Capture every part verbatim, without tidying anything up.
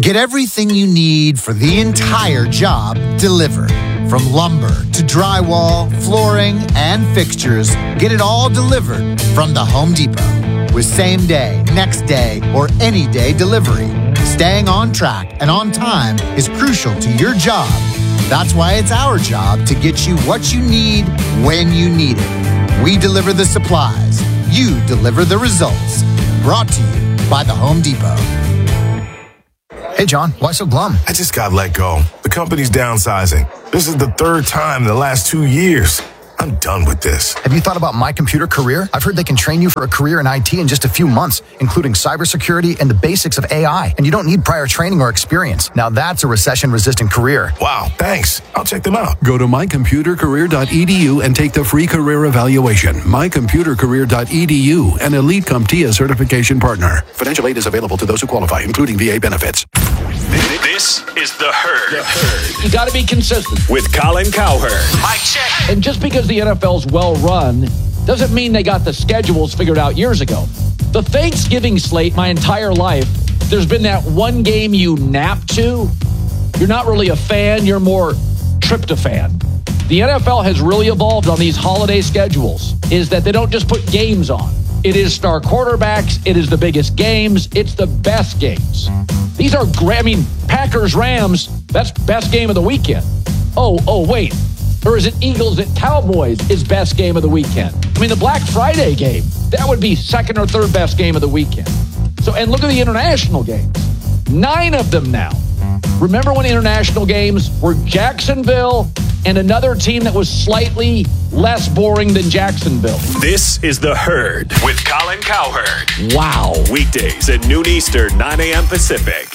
Get everything you need for the entire job delivered. From lumber to drywall, flooring, and fixtures, get it all delivered from the Home Depot. With same day, next day, or any day delivery. Staying on track and on time is crucial to your job. That's why it's our job to get you what you need when you need it. We deliver the supplies. You deliver the results. Brought to you by the Home Depot. Hey, John, why so glum? I just got let go. The company's downsizing. This is the third time in the last two years. I'm done with this. Have you thought about My Computer Career? I've heard they can train you for a career in I T in just a few months, including cybersecurity and the basics of A I. And you don't need prior training or experience. Now that's a recession-resistant career. Wow, thanks. I'll check them out. Go to my computer career dot e d u and take the free career evaluation. my computer career dot e d u, an Elite CompTIA certification partner. Financial aid is available to those who qualify, including V A benefits. This is The Herd. The Herd. You got to be consistent. With Colin Cowherd. Mic check. And just because the N F L's well run doesn't mean they got the schedules figured out years ago. The Thanksgiving slate, my entire life, there's been that one game you nap to. You're not really a fan, you're more tryptophan. The N F L has really evolved on these holiday schedules, is that they don't just put games on. It is star quarterbacks, it is the biggest games, it's the best games. These are great. I mean, Packers-Rams, that's best game of the weekend. Oh, oh, wait. Or is it Eagles at Cowboys is best game of the weekend? I mean, the Black Friday game, that would be second or third best game of the weekend. So, and look at the international games. Nine of them now. Remember when international games were Jacksonville and another team that was slightly less boring than Jacksonville? This is The Herd with Colin Cowherd. Wow. Weekdays at noon Eastern, nine a.m. Pacific.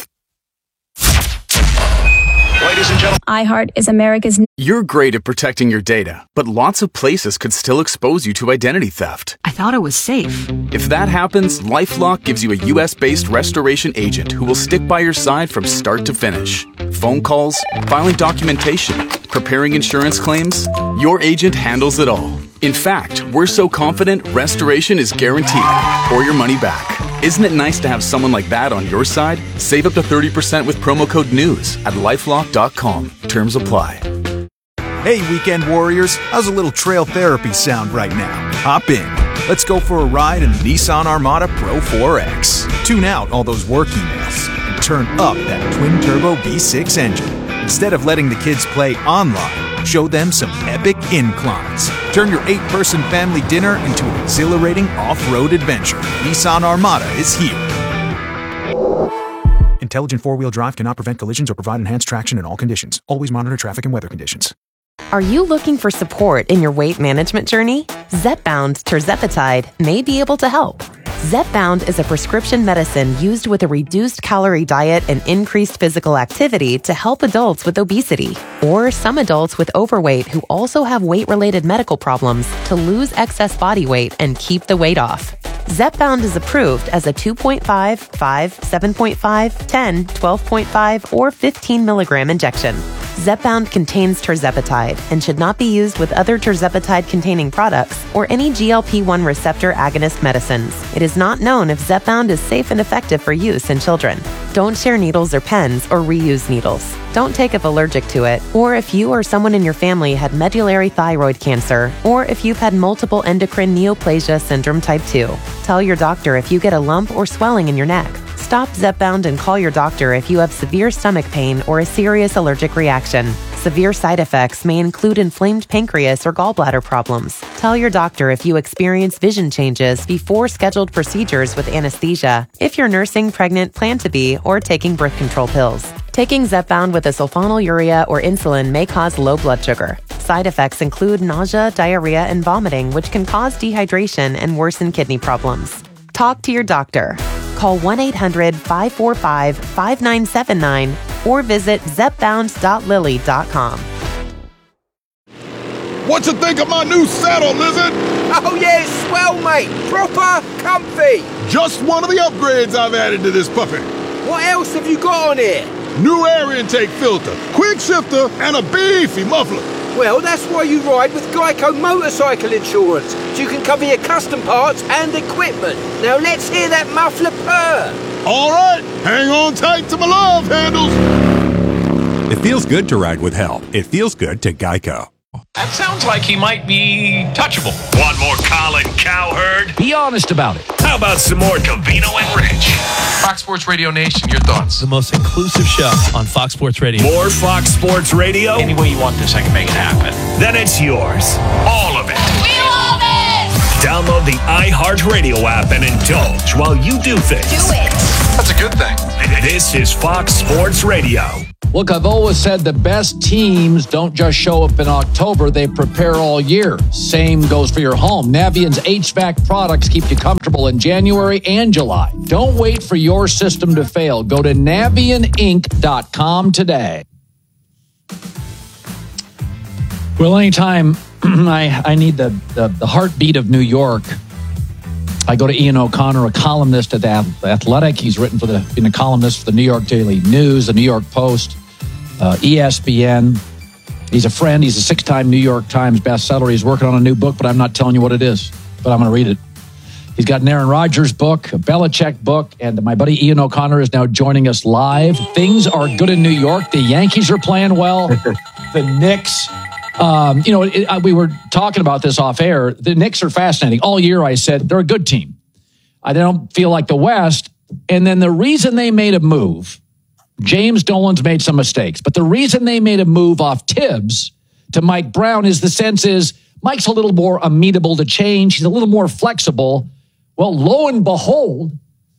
Ladies and gentlemen, iHeart is America's... You're great at protecting your data, but lots of places could still expose you to identity theft. I thought it was safe. If that happens, LifeLock gives you a U S-based restoration agent who will stick by your side from start to finish. Phone calls, filing documentation, preparing insurance claims, your agent handles it all. In fact, we're so confident restoration is guaranteed or your money back. Isn't it nice to have someone like that on your side? Save up to thirty percent with promo code NEWS at lifelock dot com. Terms apply. Hey, weekend warriors, how's a little trail therapy sound right now? Hop in. Let's go for a ride in the Nissan Armada Pro four X. Tune out all those work emails and turn up that twin-turbo V six engine. Instead of letting the kids play online, show them some epic inclines. Turn your eight-person family dinner into an exhilarating off-road adventure. Nissan Armada is here. Intelligent four-wheel drive cannot prevent collisions or provide enhanced traction in all conditions. Always monitor traffic and weather conditions. Are you looking for support in your weight management journey? Zepbound tirzepatide may be able to help. Zepbound is a prescription medicine used with a reduced calorie diet and increased physical activity to help adults with obesity or some adults with overweight who also have weight-related medical problems to lose excess body weight and keep the weight off. Zepbound is approved as a two point five, five, seven point five, ten, twelve point five, or fifteen milligram injection. Zepbound contains tirzepatide and should not be used with other tirzepatide-containing products or any G L P one receptor agonist medicines. It is not known if Zepbound is safe and effective for use in children. Don't share needles or pens or reuse needles. Don't take if allergic to it, or if you or someone in your family had medullary thyroid cancer, or if you've had multiple endocrine neoplasia syndrome type two. Tell your doctor if you get a lump or swelling in your neck. Stop Zepbound and call your doctor if you have severe stomach pain or a serious allergic reaction. Severe side effects may include inflamed pancreas or gallbladder problems. Tell your doctor if you experience vision changes before scheduled procedures with anesthesia, if you're nursing, pregnant, plan to be, or taking birth control pills. Taking Zepbound with a sulfonylurea or insulin may cause low blood sugar. Side effects include nausea, diarrhea, and vomiting, which can cause dehydration and worsen kidney problems. Talk to your doctor. Call one eight hundred, five four five, five nine seven nine or visit zepbound dot lilly dot com. What you think of my new saddle, Lizard? Oh yeah, it's swell, mate. Proper comfy. Just one of the upgrades I've added to this puppy. What else have you got on here? New air intake filter, quick shifter, and a beefy muffler. Well, that's why you ride with Geico Motorcycle Insurance, so you can cover your custom parts and equipment. Now let's hear that muffler purr. All right, Hang on tight to my love handles. It feels good to ride with help. It feels good to Geico. That sounds like he might be touchable. Want more Colin Cowherd? Be honest about it. How about some more Covino and Rich? Fox Sports Radio Nation, your thoughts? The most inclusive show on Fox Sports Radio. More Fox Sports Radio? Any way you want this, I can make it happen. Then it's yours. All of it. We love it! Download the iHeartRadio app and indulge while you do things. Do it. That's a good thing. This is Fox Sports Radio. Look, I've always said the best teams don't just show up in October, they prepare all year. Same goes for your home. Navient's H V A C products keep you comfortable in January and July. Don't wait for your system to fail. Go to Navient Inc dot com today. Well, anytime I, I need the, the, the heartbeat of New York, I go to Ian O'Connor, a columnist at The Athletic. He's written for the, been a columnist for the New York Daily News, the New York Post, uh, E S P N. He's a friend. He's a six-time New York Times bestseller. He's working on a new book, but I'm not telling you what it is, but I'm going to read it. He's got an Aaron Rodgers book, a Belichick book, and my buddy Ian O'Connor is now joining us live. Things are good in New York. The Yankees are playing well. The Knicks... Um, you know, it, uh, we were talking about this off air. The Knicks are fascinating. All year I said they're a good team. I don't feel like the West. And then the reason they made a move, James Dolan's made some mistakes, but the reason they made a move off Tibbs to Mike Brown is the sense is Mike's a little more amenable to change. He's a little more flexible. Well, lo and behold,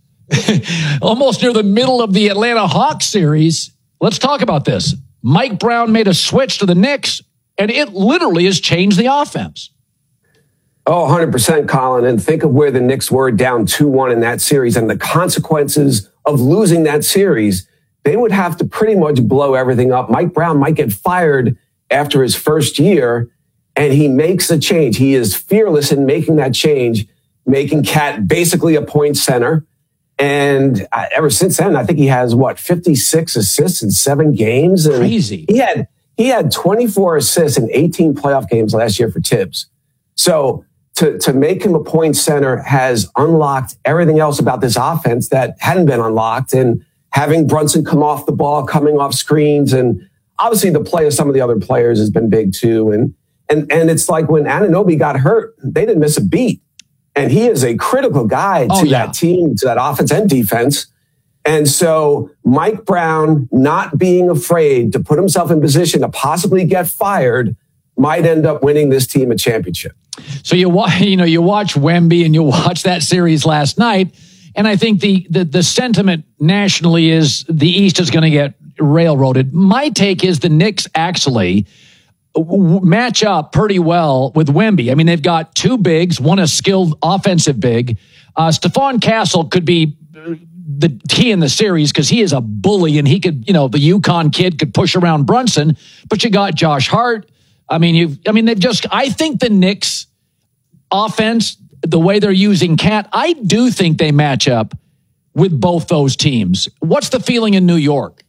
almost near the middle of the Atlanta Hawks series, let's talk about this. Mike Brown made a switch to the Knicks, and it literally has changed the offense. Oh, one hundred percent, Colin. And think of where the Knicks were down two one in that series and the consequences of losing that series. They would have to pretty much blow everything up. Mike Brown might get fired after his first year, and he makes a change. He is fearless in making that change, making Cat basically a point center. And uh, ever since then, I think he has, what, fifty-six assists in seven games? And Crazy. He had... He had twenty-four assists in eighteen playoff games last year for Tibbs. So to, to make him a point center has unlocked everything else about this offense that hadn't been unlocked. And having Brunson come off the ball, coming off screens, and obviously the play of some of the other players has been big too. And and and it's like when Anunoby got hurt, they didn't miss a beat. And he is a critical guy oh, to yeah. that team, to that offense and defense. And so Mike Brown not being afraid to put himself in position to possibly get fired might end up winning this team a championship. So you watch, you know, you watch Wemby and you watch that series last night, and I think the the, the sentiment nationally is the East is going to get railroaded. My take is the Knicks actually w- match up pretty well with Wemby. I mean, they've got two bigs, one a skilled offensive big. Uh, Stephon Castle could be the key in the series because he is a bully and he could, you know, the UConn kid could push around Brunson, but you got Josh Hart. I mean, you, I mean, they've just, I think the Knicks offense, the way they're using Cat, I do think they match up with both those teams. What's the feeling in New York?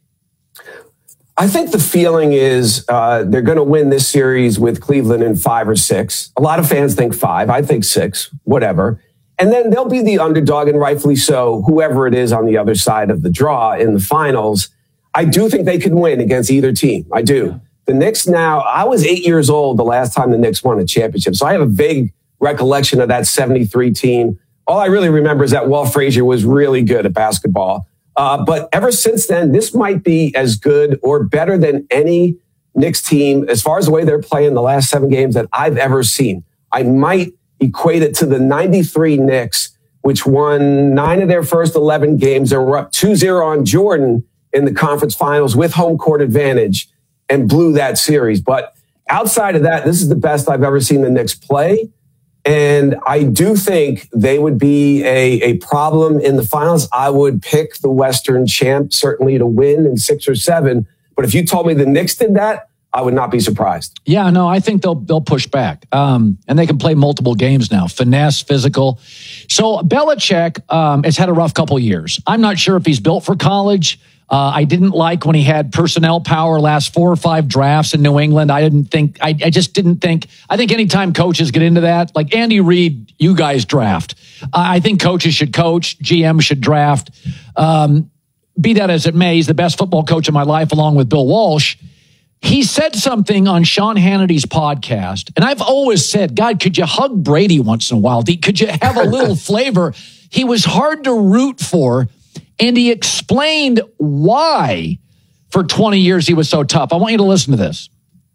I think the feeling is uh, they're going to win this series with Cleveland in five or six. A lot of fans think five. I think six, whatever. And then they'll be the underdog, and rightfully so, whoever it is on the other side of the draw in the finals. I do think they can win against either team. I do. The Knicks now, I was eight years old the last time the Knicks won a championship. So I have a vague recollection of that seventy-three team. All I really remember is that Walt Frazier was really good at basketball. Uh, but ever since then, this might be as good or better than any Knicks team as far as the way they're playing the last seven games that I've ever seen. I might equate it to the ninety-three Knicks, which won nine of their first eleven games and were up two zero on Jordan in the conference finals with home court advantage and blew that series. But outside of that, this is the best I've ever seen the Knicks play. And I do think they would be a, a problem in the finals. I would pick the Western champ certainly to win in six or seven. But if you told me the Knicks did that, I would not be surprised. Yeah, no, I think they'll they'll push back. Um, and they can play multiple games now. Finesse, physical. So Belichick um, has had a rough couple years. I'm not sure if he's built for college. Uh, I didn't like when he had personnel power last four or five drafts in New England. I didn't think, I, I just didn't think, I think anytime coaches get into that, like Andy Reid, you guys draft. Uh, I think coaches should coach, G M should draft. Um, be that as it may, he's the best football coach of my life, along with Bill Walsh. He said something on Sean Hannity's podcast, and I've always said, God, could you hug Brady once in a while? Could you have a little flavor? He was hard to root for, and he explained why for twenty years he was so tough. I want you to listen to this.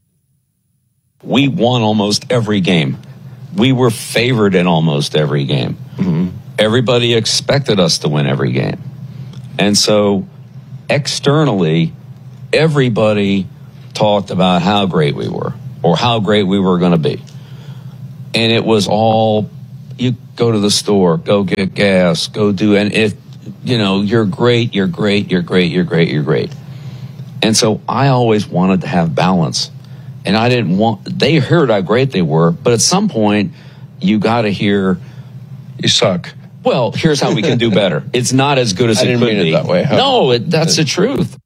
We won almost every game. We were favored in almost every game. Mm-hmm. Everybody expected us to win every game. And so externally, everybody talked about how great we were or how great we were going to be. And it was all, you go to the store, go get gas, go do, and if, you know, you're great, you're great, you're great, you're great, you're great. And so I always wanted to have balance. And I didn't want, they heard how great they were, but at some point, you got to hear, you suck. Well, here's how we can do better. It's not as good as I it didn't could mean be. It that way. How, no, it, that's the truth.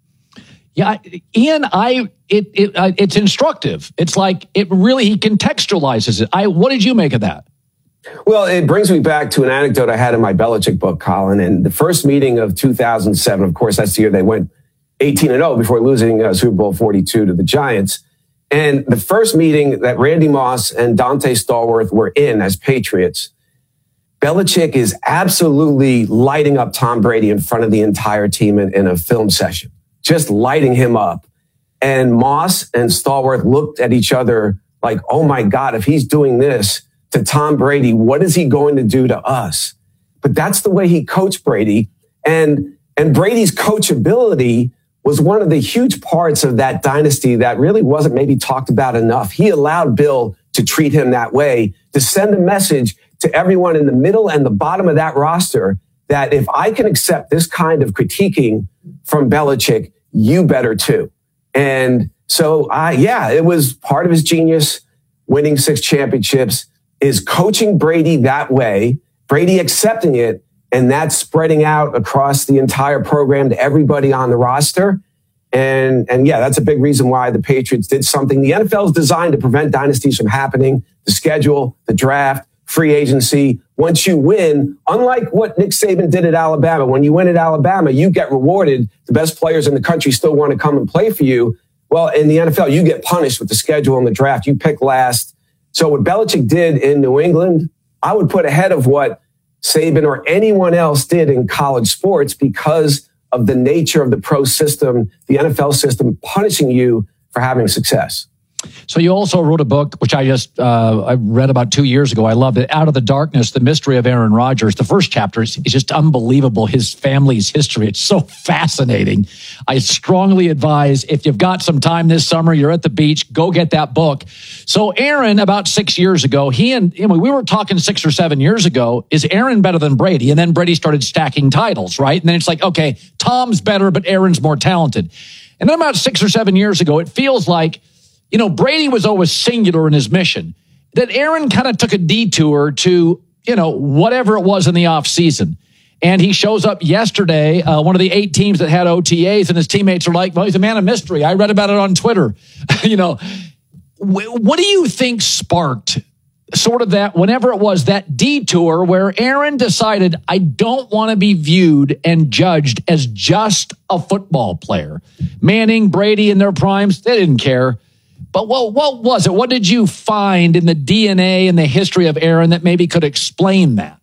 Yeah, Ian, I it it uh, it's instructive. It's like it really he contextualizes it. I what did you make of that? Well, it brings me back to an anecdote I had in my Belichick book, Colin. And the first meeting of two thousand seven, of course, that's the year they went eighteen and oh before losing uh, Super Bowl forty-two to the Giants. And the first meeting that Randy Moss and Dante Stallworth were in as Patriots, Belichick is absolutely lighting up Tom Brady in front of the entire team in, in a film session, just lighting him up. And Moss and Stallworth looked at each other like, oh my God, if he's doing this to Tom Brady, what is he going to do to us? But that's the way he coached Brady. And, and Brady's coachability was one of the huge parts of that dynasty that really wasn't maybe talked about enough. He allowed Bill to treat him that way, to send a message to everyone in the middle and the bottom of that roster that if I can accept this kind of critiquing from Belichick, you better too. And so, I, yeah, it was part of his genius, winning six championships, is coaching Brady that way, Brady accepting it, and that's spreading out across the entire program to everybody on the roster. And, and yeah, that's a big reason why the Patriots did something. The N F L is designed to prevent dynasties from happening. The schedule, the draft, free agency. Once you win, unlike what Nick Saban did at Alabama, when you win at Alabama, you get rewarded. The best players in the country still want to come and play for you. Well, in the N F L, you get punished with the schedule and the draft. You pick last. So what Belichick did in New England, I would put ahead of what Saban or anyone else did in college sports because of the nature of the pro system, the N F L system punishing you for having success. So you also wrote a book, which I just uh, I read about two years ago. I loved it. Out of the Darkness, The Mystery of Aaron Rodgers. The first chapter is, is just unbelievable. His family's history. It's so fascinating. I strongly advise if you've got some time this summer, you're at the beach, go get that book. So Aaron, about six years ago, he and you know, we were talking six or seven years ago, is Aaron better than Brady? And then Brady started stacking titles, right? And then it's like, okay, Tom's better, but Aaron's more talented. And then about six or seven years ago, it feels like, you know, Brady was always singular in his mission. That Aaron kind of took a detour to, you know, whatever it was in the offseason. And he shows up yesterday, uh, one of the eight teams that had O T As, and his teammates are like, well, he's a man of mystery. I read about it on Twitter. you know, what do you think sparked sort of that, whenever it was, that detour where Aaron decided, I don't want to be viewed and judged as just a football player? Manning, Brady in their primes, they didn't care. But what, what was it? What did you find in the D N A and the history of Aaron that maybe could explain that?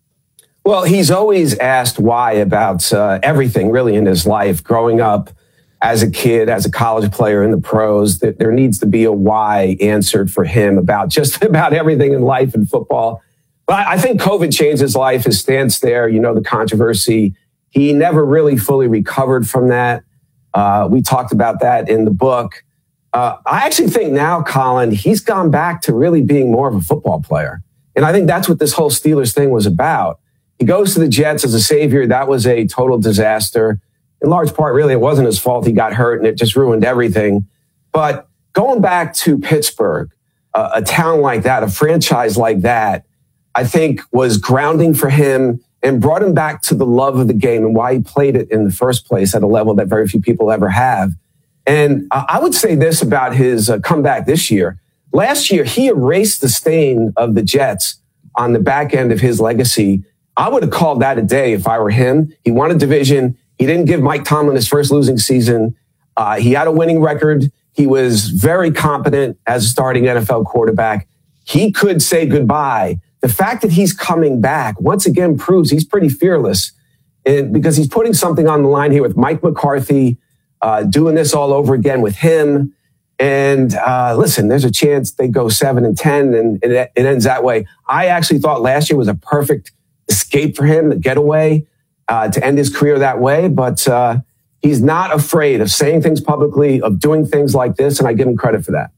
Well, he's always asked why about uh, everything really in his life. Growing up as a kid, as a college player in the pros, that there needs to be a why answered for him about just about everything in life and football. But I think COVID changed his life, his stance there, you know, the controversy. He never really fully recovered from that. Uh, we talked about that in the book. Uh, I actually think now, Colin, he's gone back to really being more of a football player. And I think that's what this whole Steelers thing was about. He goes to the Jets as a savior. That was a total disaster. In large part, really, it wasn't his fault. He got hurt and it just ruined everything. But going back to Pittsburgh, uh, a town like that, a franchise like that, I think was grounding for him and brought him back to the love of the game and why he played it in the first place at a level that very few people ever have. And I would say this about his uh, comeback this year. Last year, he erased the stain of the Jets on the back end of his legacy. I would have called that a day if I were him. He won a division. He didn't give Mike Tomlin his first losing season. Uh, he had a winning record. He was very competent as a starting N F L quarterback. He could say goodbye. The fact that he's coming back once again proves he's pretty fearless, and because he's putting something on the line here with Mike McCarthy, uh, doing this all over again with him. And uh, listen, there's a chance they go seven and ten, and it, it ends that way. I actually thought last year was a perfect escape for him, a getaway uh, to end his career that way. But uh, he's not afraid of saying things publicly, of doing things like this, and I give him credit for that.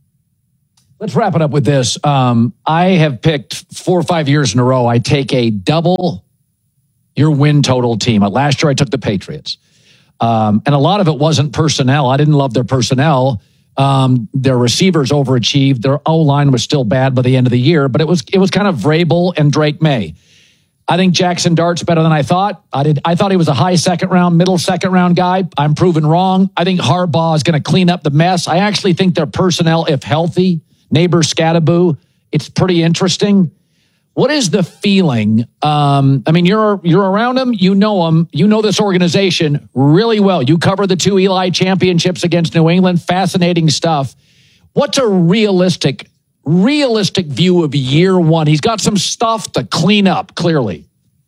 Let's wrap it up with this. Um, I have picked four or five years in a row. I take a double your win total team. Last year, I took the Patriots. Um, and a lot of it wasn't personnel. I didn't love their personnel. Um, their receivers overachieved. Their O-line was still bad by the end of the year, but it was it was kind of Vrabel and Drake May. I think Jackson Dart's better than I thought. I did. I thought he was a high second round, middle second round guy. I'm proven wrong. I think Harbaugh is going to clean up the mess. I actually think their personnel, if healthy, Neighbor Scadaboo, it's pretty interesting. What is the feeling? Um, I mean, you're you're around them. You know them. You know this organization really well. You cover the two Eli championships against New England. Fascinating stuff. What's a realistic, realistic view of year one? He's got some stuff to clean up, clearly.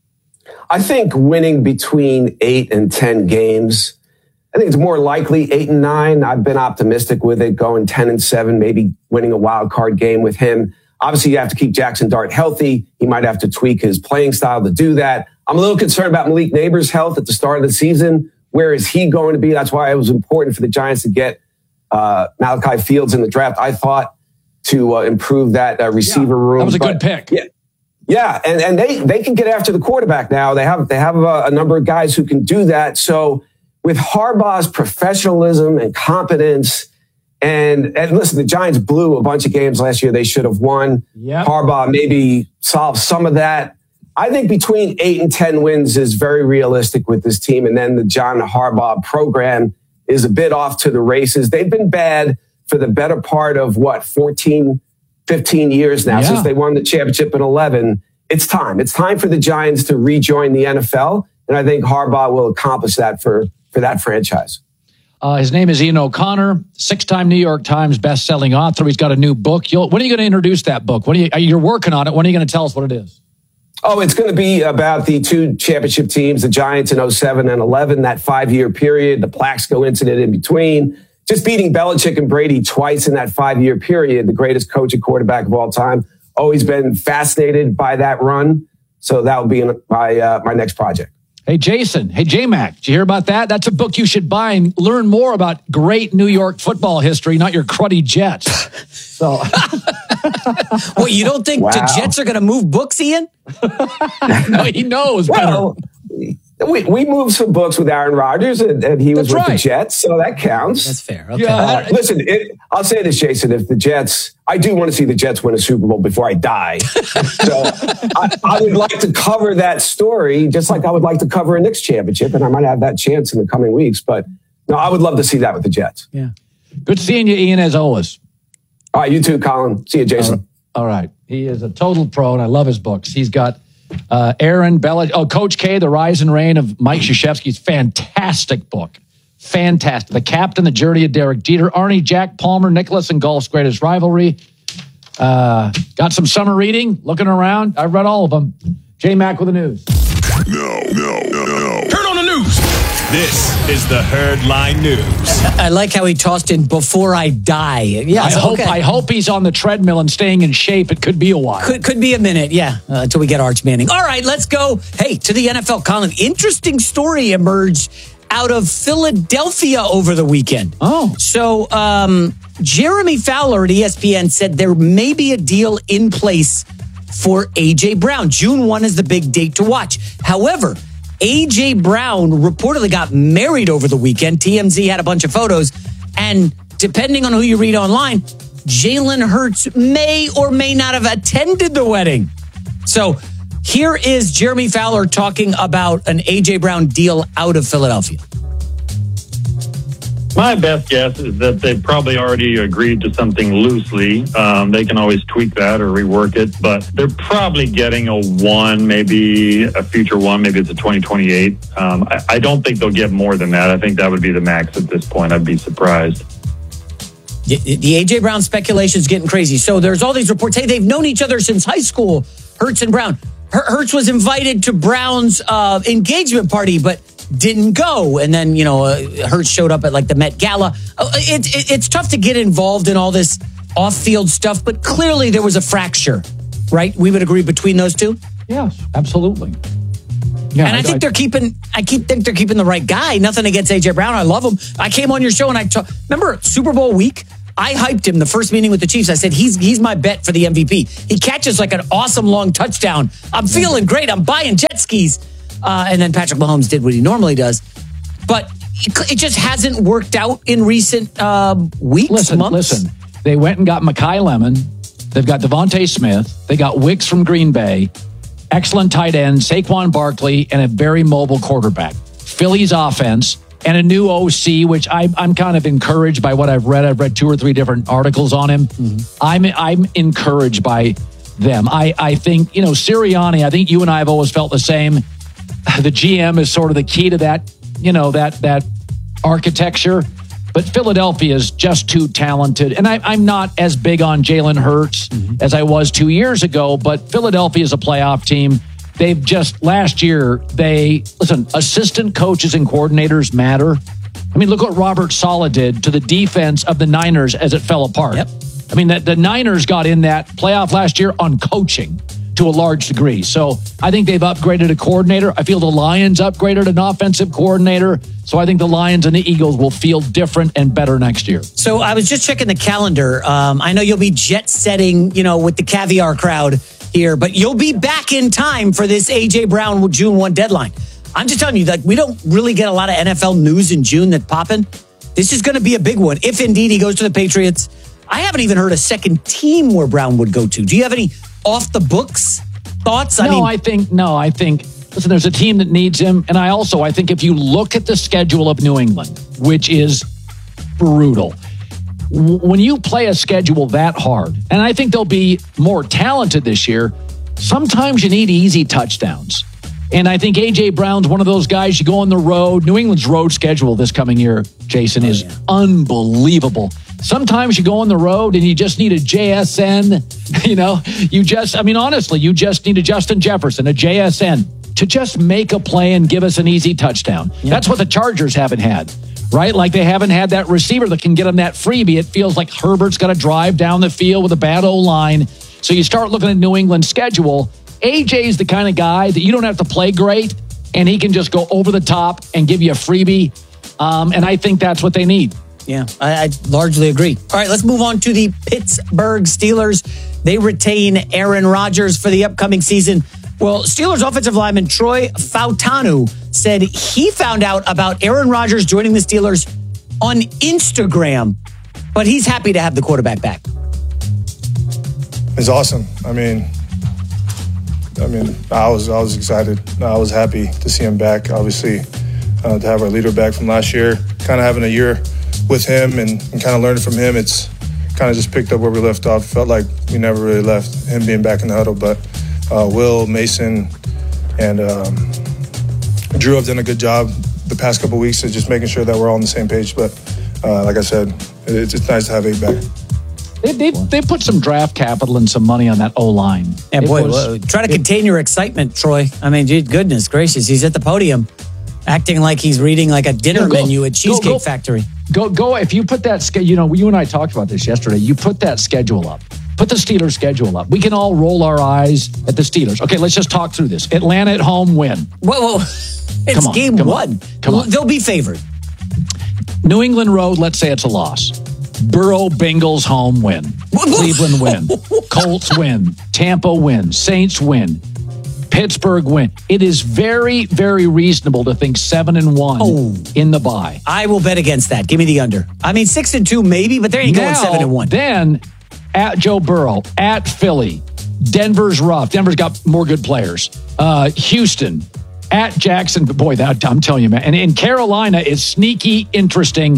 I think winning between eight and ten games, I think it's more likely eight and nine. I've been optimistic with it, going ten and seven, maybe winning a wild card game with him. Obviously, you have to keep Jackson Dart healthy. He might have to tweak his playing style to do that. I'm a little concerned about Malik Neighbor's health at the start of the season. Where is he going to be? That's why it was important for the Giants to get uh, Malachi Fields in the draft, I thought, to uh, improve that uh, receiver yeah, room. That was a but, good pick. Yeah, yeah, and and they they can get after the quarterback now. They have they have a, a number of guys who can do that. So with Harbaugh's professionalism and competence. And, and listen, the Giants blew a bunch of games last year they should have won. Yep. Harbaugh maybe solved some of that. I think between eight and ten wins is very realistic with this team. And then the John Harbaugh program is a bit off to the races. They've been bad for the better part of, what, fourteen, fifteen years now, yeah. since they won the championship in eleven. It's time. It's time for the Giants to rejoin the N F L. And I think Harbaugh will accomplish that for, for that franchise. Uh, his name is Ian O'Connor, six-time New York Times best-selling author. He's got a new book. You'll, when are you going to introduce that book? When are you, you're working on it. When are you going to tell us what it is? Oh, it's going to be about the two championship teams, the Giants in oh seven and eleven, that five-year period, the Plaxico incident in between, just beating Belichick and Brady twice in that five-year period, the greatest coach and quarterback of all time. Always been fascinated by that run. So that will be in my, uh, my next project. Hey, Jason. Hey, J-Mac. Did you hear about that? That's a book you should buy and learn more about great New York football history, not your cruddy Jets. So, well, you don't think wow. the Jets are going to move books, Ian? No, he knows well, better. We, we moved some books with Aaron Rodgers, and, and he was That's with right. the Jets, so that counts. That's fair. Okay. Yeah, uh, listen, it, I'll say this, Jason. If the Jets, I do want to see the Jets win a Super Bowl before I die. So I, I would like to cover that story, just like I would like to cover a Knicks championship, and I might have that chance in the coming weeks. But no, I would love to see that with the Jets. Yeah. Good seeing you, Ian, as always. All right, you too, Colin. See you, Jason. All right. He is a total pro, and I love his books. He's got Uh, Aaron Belichick, oh, Coach K, The Rise and Reign of Mike Krzyzewski's fantastic book. Fantastic. The Captain, The Journey of Derek Jeter, Arnie, Jack Palmer, Nicholas, and golf's greatest rivalry. Uh, got some summer reading, looking around. I've read all of them. J-Mac with the news. No, no, no, no. Turn on the news. This is the Herdline News. I like how he tossed in before I die. Yeah, I so, hope okay. I hope he's on the treadmill and staying in shape. It could be a while. Could could be a minute, yeah, uh, until we get Arch Manning. All right, let's go. Hey, to the N F L, Colin. Interesting story emerged out of Philadelphia over the weekend. Oh, so um, Jeremy Fowler at E S P N said there may be a deal in place for A J Brown. June first is the big date to watch. However, A J Brown reportedly got married over the weekend. T M Z had a bunch of photos. And depending on who you read online, Jalen Hurts may or may not have attended the wedding. So here is Jeremy Fowler talking about an A J Brown deal out of Philadelphia. My best guess is that they've probably already agreed to something loosely. Um, they can always tweak that or rework it, but they're probably getting a one, maybe a future one, maybe it's a twenty twenty-eight. Um, I, I don't think they'll get more than that. I think that would be the max at this point. I'd be surprised. The, the A J. Brown speculation is getting crazy. So there's all these reports. Hey, they've known each other since high school, Hurts and Brown. Hurts was invited to Brown's uh, engagement party, but didn't go. And then, you know, uh, Hurts showed up at like the Met Gala. Uh, it, it, it's tough to get involved in all this off-field stuff, but clearly there was a fracture, right? We would agree between those two? Yes, absolutely. Yeah, and I, I think I, they're keeping, I keep think they're keeping the right guy. Nothing against A J. Brown. I love him. I came on your show and I talk, remember Super Bowl week? I hyped him the first meeting with the Chiefs. I said, he's he's my bet for the M V P. He catches like an awesome long touchdown. I'm feeling great. I'm buying jet skis. Uh, and then Patrick Mahomes did what he normally does. But it, it just hasn't worked out in recent uh, weeks, listen, months. Listen, they went and got Mekhi Lemon. They've got Devontae Smith. They got Wicks from Green Bay. Excellent tight end, Saquon Barkley, and a very mobile quarterback. Philly's offense and a new O C, which I, I'm kind of encouraged by what I've read. I've read two or three different articles on him. Mm-hmm. I'm I'm encouraged by them. I, I think, you know, Sirianni, I think you and I have always felt the same. The G M is sort of the key to that, you know, that that architecture. But Philadelphia is just too talented. And I, I'm not as big on Jalen Hurts mm-hmm. as I was two years ago, but Philadelphia is a playoff team. They've just, last year, they, listen, assistant coaches and coordinators matter. I mean, look what Robert Saleh did to the defense of the Niners as it fell apart. Yep. I mean, the, the Niners got in that playoff last year on coaching to a large degree. So I think they've upgraded a coordinator. I feel the Lions upgraded an offensive coordinator. So I think the Lions and the Eagles will feel different and better next year. So I was just checking the calendar. Um, I know you'll be jet setting, you know, with the caviar crowd here, but you'll be back in time for this A J. Brown June first deadline. I'm just telling you that we don't really get a lot of N F L news in June that's popping. This is going to be a big one. If indeed he goes to the Patriots, I haven't even heard a second team where Brown would go to. Do you have any off the books thoughts? No, I mean, I think, no, I think, listen, there's a team that needs him. And I also, I think if you look at the schedule of New England, which is brutal, when you play a schedule that hard, and I think they'll be more talented this year, sometimes you need easy touchdowns. And I think A J. Brown's one of those guys, you go on the road. New England's road schedule this coming year, Jason, is oh, yeah. unbelievable. Sometimes you go on the road and you just need a J S N. You know, you just, I mean, honestly, you just need a Justin Jefferson, a J S N, to just make a play and give us an easy touchdown. Yeah. That's what the Chargers haven't had, right? Like they haven't had that receiver that can get them that freebie. It feels like Herbert's got to drive down the field with a bad O-line. So you start looking at New England's schedule. A J is the kind of guy that you don't have to play great, and he can just go over the top and give you a freebie. Um, and I think that's what they need. Yeah, I, I largely agree. All right, let's move on to the Pittsburgh Steelers. They retain Aaron Rodgers for the upcoming season. Well, Steelers offensive lineman Troy Fautanu said he found out about Aaron Rodgers joining the Steelers on Instagram, but he's happy to have the quarterback back. It's awesome. I mean, I mean, I was I was excited. I was happy to see him back. Obviously, uh, to have our leader back from last year, kind of having a year with him and, and kind of learning from him, it's kind of just picked up where we left off. Felt like we never really left, him being back in the huddle. But uh, Will, Mason, and um, Drew have done a good job the past couple of weeks of just making sure that we're all on the same page. But uh, like I said, it's, it's nice to have eight back. They, they they put some draft capital and some money on that O-line. Yeah, it boy, was, well, try to it, contain your excitement, Troy. I mean, gee, goodness gracious, he's at the podium acting like he's reading like a dinner yeah, go, menu at Cheesecake go, go, Factory. Go, go. If you put that, schedule, you know, you and I talked about this yesterday. You put that schedule up. Put the Steelers schedule up. We can all roll our eyes at the Steelers. Okay, let's just talk through this. Atlanta at home, win. Whoa, whoa. It's come on, game come one. On, come on. They'll be favored. New England road, let's say it's a loss. Burrow, Bengals home, win. Cleveland win. Colts win. Tampa win. Saints win. Pittsburgh win. It is very, very reasonable to think seven and one oh, in the bye. I will bet against that. Give me the under. I mean, six and two maybe, but there you go at seven and one. Then at Joe Burrow, at Philly, Denver's rough. Denver's got more good players. Uh, Houston, at Jackson. Boy, that I'm telling you, man. And in Carolina is sneaky, interesting.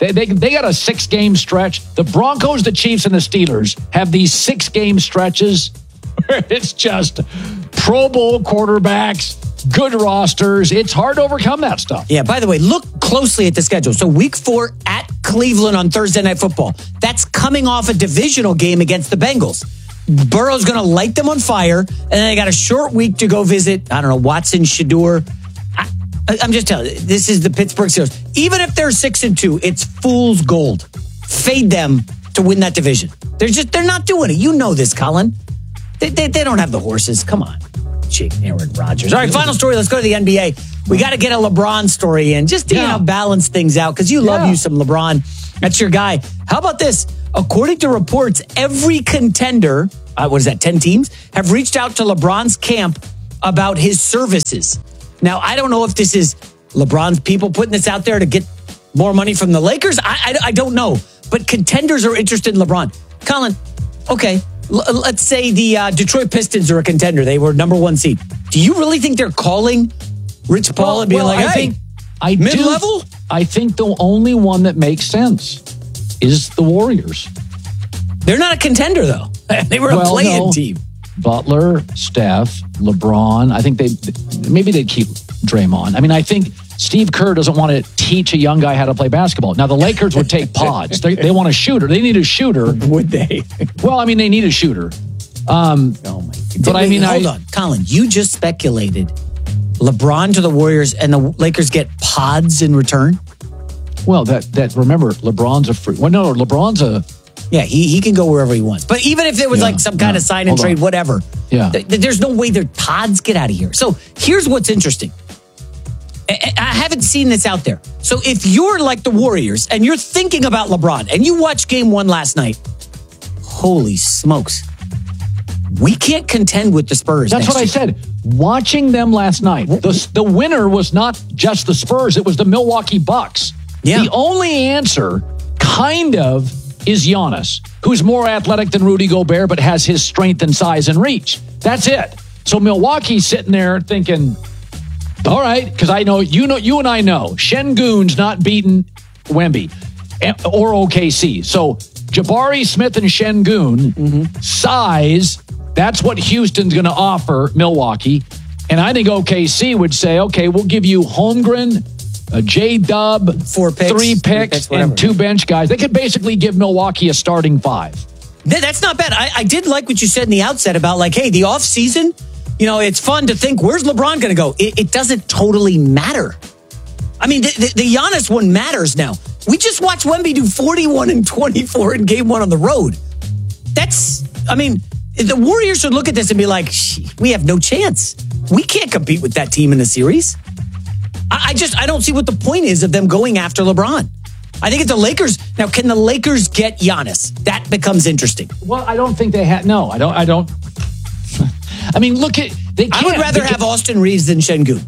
They, they, they got a six-game stretch. The Broncos, the Chiefs, and the Steelers have these six-game stretches where it's just Pro Bowl quarterbacks, good rosters. It's hard to overcome that stuff. Yeah, by the way, look closely at the schedule. So week four at Cleveland on Thursday Night Football. That's coming off a divisional game against the Bengals. Burrow's going to light them on fire, and then they got a short week to go visit, I don't know, Watson, Shador. I, I'm just telling you, this is the Pittsburgh Steelers. Even if they're six and two, it's fool's gold. Fade them to win that division. They're just, they're not doing it. You know this, Colin. They, they, they don't have the horses. Come on. Jake, Aaron Rodgers. All right, final story. Let's go to the N B A. We got to get a LeBron story in just to yeah. you know, balance things out because you love yeah. you some LeBron. That's your guy. How about this? According to reports, every contender, uh, what is that, ten teams, have reached out to LeBron's camp about his services. Now, I don't know if this is LeBron's people putting this out there to get more money from the Lakers. I, I, I don't know. But contenders are interested in LeBron. Colin, okay, l- let's say the uh, Detroit Pistons are a contender. They were number one seed. Do you really think they're calling Rich Paul well, and being well, like, I hey, think, I mid-level? Do, I think the only one that makes sense is the Warriors. They're not a contender, though. They were well, a play-in no. team. Butler, Steph, LeBron. I think they maybe they'd keep Draymond. I mean, I think Steve Kerr doesn't want to teach a young guy how to play basketball. Now, the Lakers would take pods. They, they want a shooter. They need a shooter. Would they? Well, I mean, they need a shooter. Um, oh my! But Wait, I mean, hold I, on, Colin. You just speculated LeBron to the Warriors, and the Lakers get pods in return. Well, that that remember, LeBron's a free. Well, no, LeBron's a. Yeah, he, he can go wherever he wants. But even if there was yeah, like some kind yeah. of sign and Hold trade, on. whatever. Yeah. Th- there's no way their pods get out of here. So here's what's interesting. I-, I haven't seen this out there. So if you're like the Warriors and you're thinking about LeBron and you watched game one last night, holy smokes. We can't contend with the Spurs. That's what year. I said. Watching them last night, the, the winner was not just the Spurs, it was the Milwaukee Bucks. Yeah. The only answer, kind of, is Giannis, who's more athletic than Rudy Gobert, but has his strength and size and reach. That's it. So Milwaukee's sitting there thinking, all right, because I know, you know, you and I know, Şengün's not beating Wemby or O K C. So Jabari Smith and Şengün, mm-hmm. size, that's what Houston's going to offer Milwaukee. And I think O K C would say, okay, we'll give you Holmgren, a J-Dub, Four picks, three picks, three picks and two bench guys. They could basically give Milwaukee a starting five. That's not bad. I, I did like what you said in the outset about like, hey, the offseason, you know, it's fun to think, where's LeBron going to go? It, it doesn't totally matter. I mean, the, the, the Giannis one matters now. We just watched Wemby do forty-one and twenty-four in game one on the road. That's, I mean, the Warriors should look at this and be like, we have no chance. We can't compete with that team in the series. I just, I don't see what the point is of them going after LeBron. I think it's the Lakers. Now, can the Lakers get Giannis? That becomes interesting. Well, I don't think they had, no, I don't, I don't. I mean, look at, they can't. I would rather have Austin Reeves than Şengün.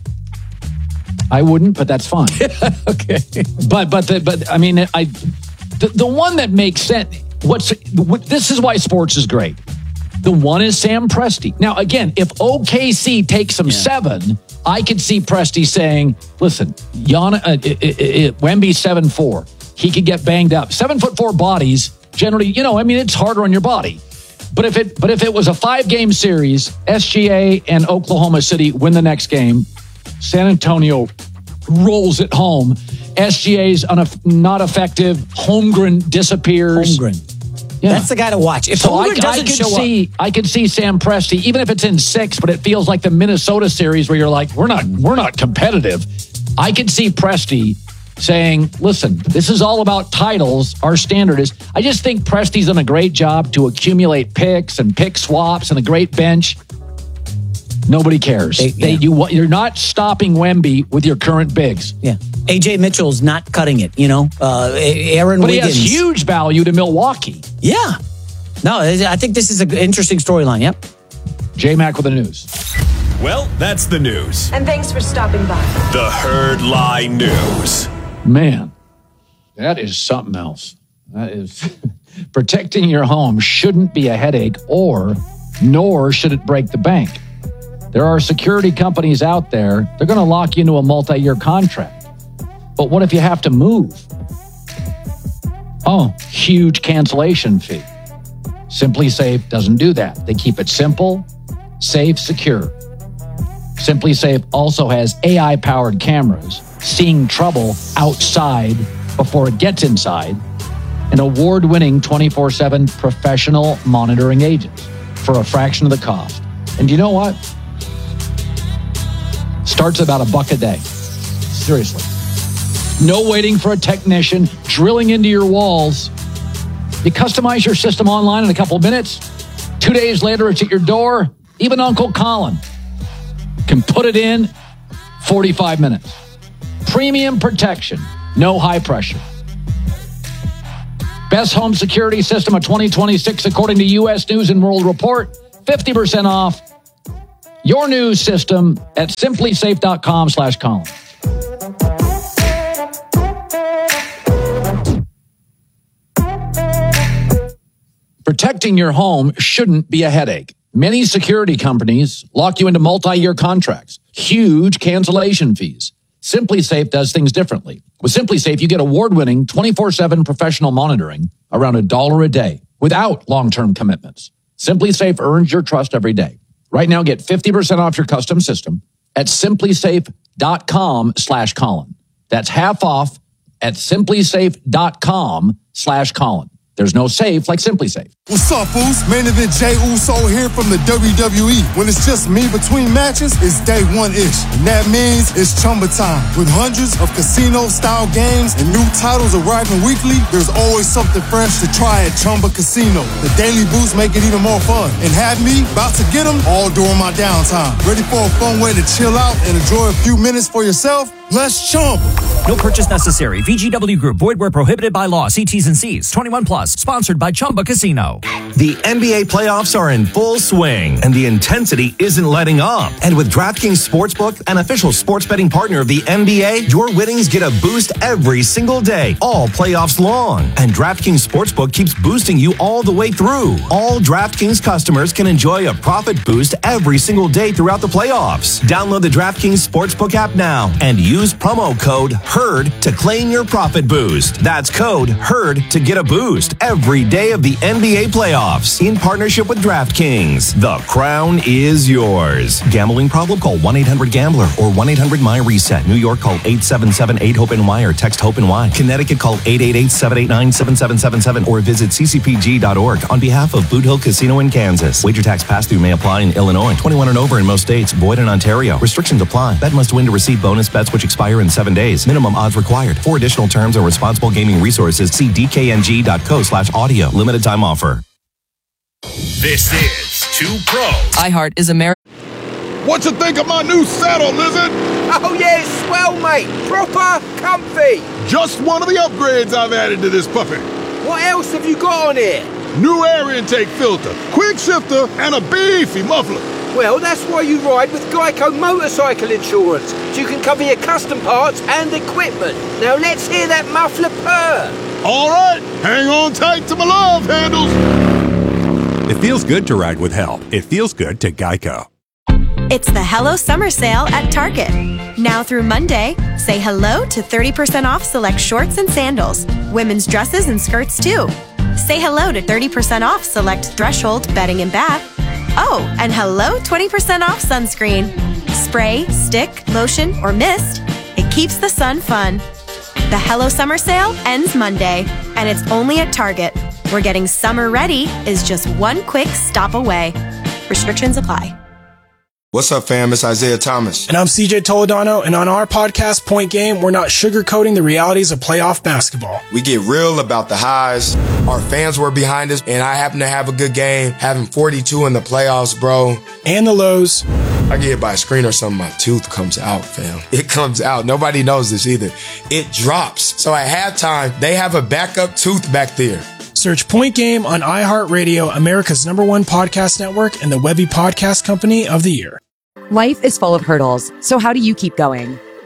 I wouldn't, but that's fine. Okay. But, but, the, but I mean, I, the, the one that makes sense, what's, what, this is why sports is great. The one is Sam Presti. Now, again, if O K C takes him yeah. seven, I could see Presti saying, listen, Yana, uh, it, it, it, Wemby's seven four. He could get banged up. Seven foot four bodies, generally, you know, I mean, it's harder on your body. But if it but if it was a five-game series, S G A and Oklahoma City win the next game, San Antonio rolls it home, S G A's uneff- not effective, Holmgren disappears. Holmgren. Yeah. That's the guy to watch. If so Holmgren I, doesn't I could show see, up, I could see Sam Presti, even if it's in six, but it feels like the Minnesota series where you're like, we're not, we're not competitive. I could see Presti saying, listen, this is all about titles. Our standard is, I just think Presti's done a great job to accumulate picks and pick swaps and a great bench. Nobody cares. They, they, yeah. you, you're not stopping Wemby with your current bigs. Yeah. A J Mitchell's not cutting it, you know. Uh, Aaron but Wiggins. But he has huge value to Milwaukee. Yeah. No, I think this is an interesting storyline. Yep. J-Mac with the news. Well, that's the news. And thanks for stopping by. The Herd Lie News. Man, that is something else. That is protecting your home shouldn't be a headache, or nor should it break the bank. There are security companies out there, they're going to lock you into a multi-year contract. But what if you have to move? Oh, huge cancellation fee. SimpliSafe doesn't do that. They keep it simple, safe, secure. SimpliSafe also has A I-powered cameras, seeing trouble outside before it gets inside, and award-winning twenty-four seven professional monitoring agents for a fraction of the cost. And you know what? Starts about a buck a day. Seriously. No waiting for a technician drilling into your walls. You customize your system online in a couple of minutes. Two days later, it's at your door. Even Uncle Colin can put it in forty-five minutes. Premium protection, no high pressure. Best home security system of twenty twenty-six, according to U S News and World Report. fifty percent off your new system at simplysafe.com slash Colin. Protecting your home shouldn't be a headache. Many security companies lock you into multi-year contracts, huge cancellation fees. SimpliSafe does things differently. With SimpliSafe, you get award-winning twenty-four seven professional monitoring around a dollar a day without long-term commitments. SimpliSafe earns your trust every day. Right now, get fifty percent off your custom system at simplysafe.com slash Colin. That's half off at simplysafe.com slash Colin. There's no safe like SimpliSafe. What's up, Foos? Main event Jey Uso here from the W W E. When it's just me between matches, it's day one-ish. And that means it's Chumba time. With hundreds of casino-style games and new titles arriving weekly, there's always something fresh to try at Chumba Casino. The daily boosts make it even more fun. And have me about to get them all during my downtime. Ready for a fun way to chill out and enjoy a few minutes for yourself? Let's Chumba. No purchase necessary. V G W Group. Void where prohibited by law. See T's and C's. twenty-one plus. Sponsored by Chumba Casino. The N B A playoffs are in full swing, and the intensity isn't letting up. And with DraftKings Sportsbook, an official sports betting partner of the N B A, your winnings get a boost every single day, all playoffs long. And DraftKings Sportsbook keeps boosting you all the way through. All DraftKings customers can enjoy a profit boost every single day throughout the playoffs. Download the DraftKings Sportsbook app now and use promo code HERD to claim your profit boost. That's code HERD to get a boost every day of the N B A playoffs in partnership with DraftKings. The crown is yours. Gambling problem? Call one eight hundred gambler or one eight hundred my reset. New York, call eight seven seven eight hope N Y or text HOPE-NY. Connecticut, call eight eight eight seven eight nine seven seven seven seven or visit c c p g dot org on behalf of Boot Hill Casino in Kansas. Wager tax pass-through may apply in Illinois. twenty-one and over in most states. Void in Ontario. Restrictions apply. Bet must win to receive bonus bets which expire in seven days. Minimum odds required. For additional terms and responsible gaming resources, see d k n g dot co slash audio. Limited time offer. This is Two Pros. iHeart is America. What you think of my new saddle, Lizard? Oh, yeah, it's swell, mate. Proper comfy. Just one of the upgrades I've added to this puppy. What else have you got on here? New air intake filter, quick shifter, and a beefy muffler. Well, that's why you ride with Geico Motorcycle Insurance, so you can cover your custom parts and equipment. Now let's hear that muffler purr. All right, hang on tight to my love handles. It feels good to ride with help. It feels good to Geico. It's the Hello Summer Sale at Target. Now through Monday, say hello to thirty percent off select shorts and sandals, women's dresses and skirts too. Say hello to thirty percent off select Threshold bedding and bath. Oh, and hello twenty percent off sunscreen. Spray, stick, lotion, or mist. It keeps the sun fun. The Hello Summer Sale ends Monday, and it's only at Target, where getting summer ready is just one quick stop away. Restrictions apply. What's up, fam? It's Isaiah Thomas. And I'm C J Toledano, and on our podcast, Point Game, we're not sugarcoating the realities of playoff basketball. We get real about the highs. Our fans were behind us, and I happen to have a good game, having forty-two in the playoffs, bro. And the lows. I get hit by a screen or something, my tooth comes out, fam. It comes out. Nobody knows this either. It drops. So at halftime, they have a backup tooth back there. Search Point Game on iHeartRadio, America's number one podcast network, and the Webby Podcast Company of the Year. Life is full of hurdles, so how do you keep going?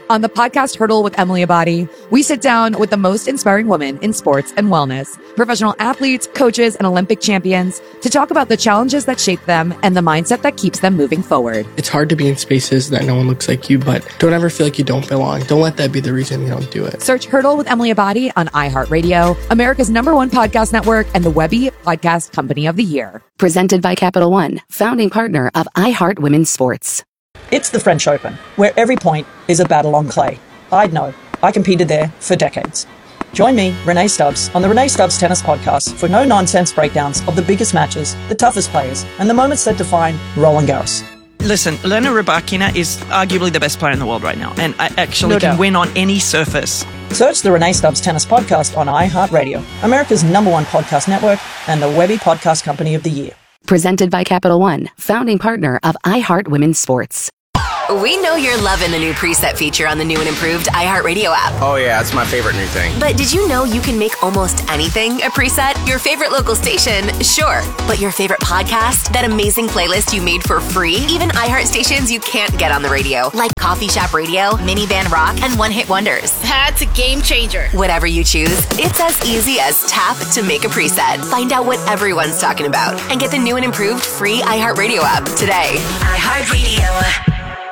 On the podcast Hurdle with Emily Abadi, we sit down with the most inspiring women in sports and wellness, professional athletes, coaches, and Olympic champions to talk about the challenges that shape them and the mindset that keeps them moving forward. It's hard to be in spaces that no one looks like you, but don't ever feel like you don't belong. Don't let that be the reason you don't do it. Search Hurdle with Emily Abadi on iHeartRadio, America's number one podcast network, and the Webby Podcast Company of the Year. Presented by Capital One, founding partner of iHeart Women's Sports. It's the French Open, where every point is a battle on clay. I'd know. I competed there for decades. Join me, Renee Stubbs, on the Renee Stubbs Tennis Podcast for no-nonsense breakdowns of the biggest matches, the toughest players, and the moments that define Roland Garros. Listen, Elena Rybakina is arguably the best player in the world right now, and I actually No can doubt. win on any surface. Search the Renee Stubbs Tennis Podcast on iHeartRadio, America's number one podcast network, and the Webby Podcast Company of the Year. Presented by Capital One, founding partner of iHeart Women's Sports. We know you're loving the new preset feature on the new and improved iHeartRadio app. Oh yeah, that's my favorite new thing. But did you know you can make almost anything a preset? Your favorite local station, sure. But your favorite podcast? That amazing playlist you made for free? Even iHeart stations you can't get on the radio, like Coffee Shop Radio, Minivan Rock, and One Hit Wonders. That's a game changer. Whatever you choose, it's as easy as tap to make a preset. Find out what everyone's talking about and get the new and improved free iHeartRadio app today. iHeartRadio.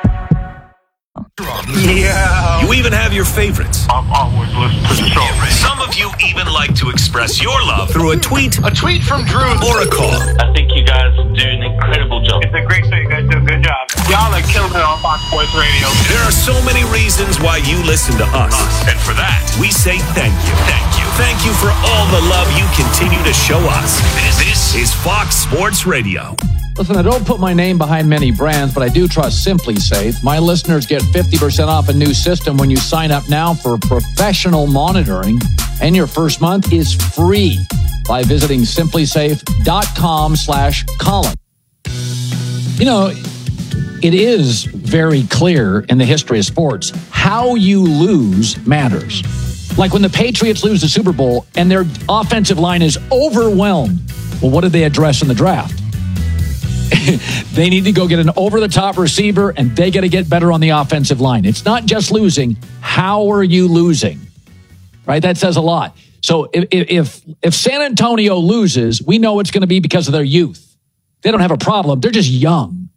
Yeah. You even have your favorites. I'm always listening to the show. Some of you even like to express your love through a tweet, A tweet from Drew or a call. I think you guys do an incredible job. It's a great show. You guys do a good job. Y'all are killing it on Fox Sports Radio. There are so many reasons why you listen to us. And for that, we say thank you. Thank you. Thank you for all the love you continue to show us. This, this is Fox Sports Radio. Listen, I don't put my name behind many brands, but I do trust Simply Safe. My listeners get fifty percent off a new system when you sign up now for professional monitoring, and your first month is free by visiting simplysafe.com slash Colin. You know, it is very clear in the history of sports, how you lose matters. Like when the Patriots lose the Super Bowl and their offensive line is overwhelmed. Well, what did they address in the draft? They need to go get an over-the-top receiver, and they got to get better on the offensive line. It's not just losing. How are you losing? Right? That says a lot. So if if, if San Antonio loses, we know it's going to be because of their youth. They don't have a problem. They're just young.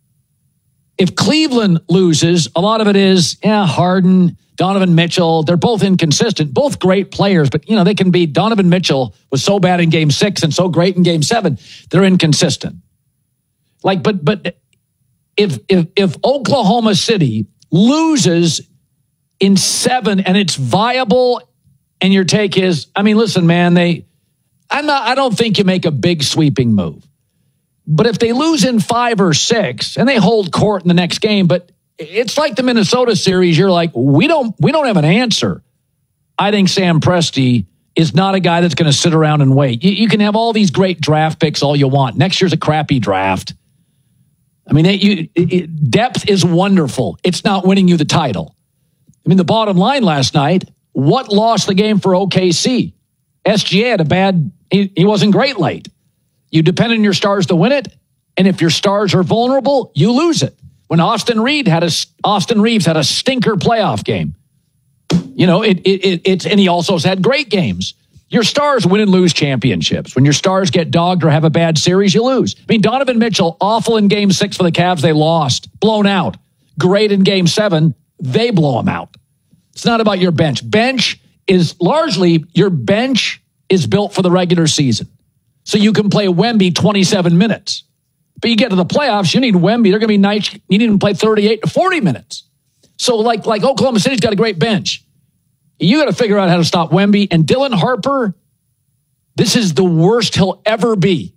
If Cleveland loses, a lot of it is, yeah, Harden, Donovan Mitchell. They're both inconsistent, both great players, but, you know, they can be. Donovan Mitchell was so bad in game six and so great in game seven. They're inconsistent. Like, but but if if if Oklahoma City loses in seven and it's viable, and your take is, I mean, listen, man, they, I'm not, I don't think you make a big sweeping move, but if they lose in five or six and they hold court in the next game, but it's like the Minnesota series, you're like, we don't we don't have an answer. I think Sam Presti is not a guy that's going to sit around and wait. You, you can have all these great draft picks all you want. Next year's a crappy draft. I mean, it, you, it, depth is wonderful. It's not winning you the title. I mean, the bottom line last night, what lost the game for O K C? S G A had a bad, he, he wasn't great late. You depend on your stars to win it, and if your stars are vulnerable, you lose it. When Austin Reed had a, Austin Reeves had a stinker playoff game. You know, it, it, it it's, and he also has had great games. Your stars win and lose championships. When your stars get dogged or have a bad series, you lose. I mean, Donovan Mitchell, awful in game six for the Cavs. They lost, blown out. Great in game seven. They blow them out. It's not about your bench. Bench is largely, your bench is built for the regular season. So you can play Wemby twenty-seven minutes. But you get to the playoffs, you need Wemby. They're going to be nights, you need him to play thirty-eight to forty minutes. So like, like Oklahoma City's got a great bench. You got to figure out how to stop Wemby. And Dylan Harper, this is the worst he'll ever be.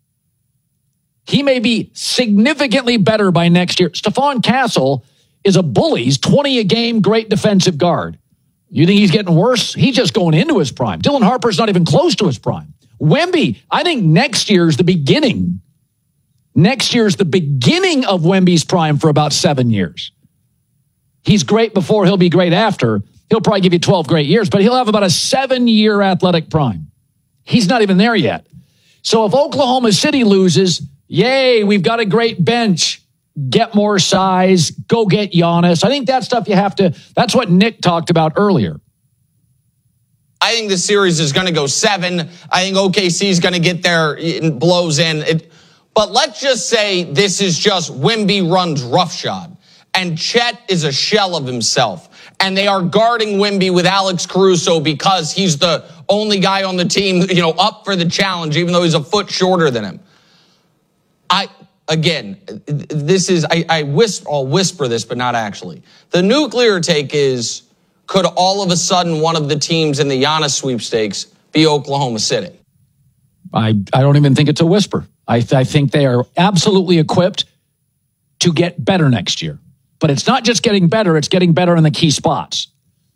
He may be significantly better by next year. Stephon Castle is a bully. He's twenty a game, great defensive guard. You think he's getting worse? He's just going into his prime. Dylan Harper's not even close to his prime. Wemby, I think next year's the beginning. Next year's the beginning of Wemby's prime for about seven years. He's great before, he'll be great after. He'll probably give you twelve great years, but he'll have about a seven-year athletic prime. He's not even there yet. So if Oklahoma City loses, yay, we've got a great bench. get more size, go get Giannis. I think that's stuff you have to, that's what Nick talked about earlier. I think the series is going to go seven. I think O K C is going to get their blows in. It, but let's just say this is just Wemby runs roughshod, and Chet is a shell of himself. And they are guarding Wemby with Alex Caruso because he's the only guy on the team, you know, up for the challenge, even though he's a foot shorter than him. I, again, this is, I, I whisper, I'll whisper this, but not actually. The nuclear take is, could all of a sudden one of the teams in the Giannis sweepstakes be Oklahoma City? I, I don't even think it's a whisper. I, th- I think they are absolutely equipped to get better next year. But it's not just getting better, it's getting better in the key spots.